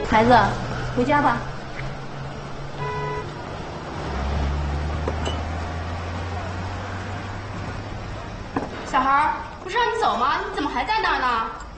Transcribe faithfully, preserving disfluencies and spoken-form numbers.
孩子，回家吧。 小孩，不是让你走吗？你怎么还在那儿呢？